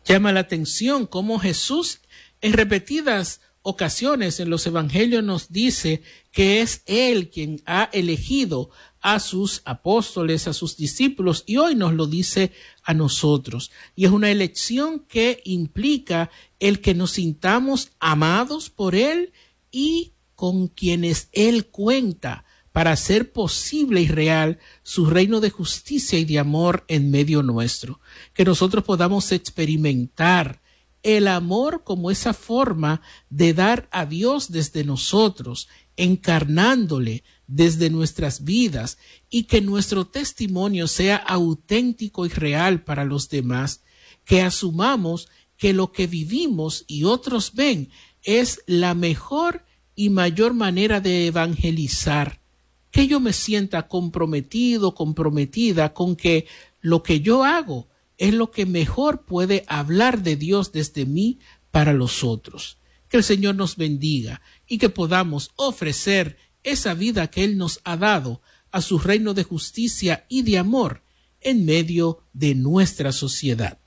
Llama la atención cómo Jesús en repetidas ocasiones en los evangelios nos dice que es Él quien ha elegido a sus apóstoles, a sus discípulos, y hoy nos lo dice a nosotros. Y es una elección que implica el que nos sintamos amados por Él y con quienes Él cuenta para hacer posible y real su reino de justicia y de amor en medio nuestro. Que nosotros podamos experimentar el amor como esa forma de dar a Dios desde nosotros, encarnándole desde nuestras vidas, y que nuestro testimonio sea auténtico y real para los demás, que asumamos que lo que vivimos y otros ven es la mejor y mayor manera de evangelizar, que yo me sienta comprometido, comprometida con que lo que yo hago es lo que mejor puede hablar de Dios desde mí para los otros. Que el Señor nos bendiga y que podamos ofrecer esa vida que Él nos ha dado a su reino de justicia y de amor en medio de nuestra sociedad.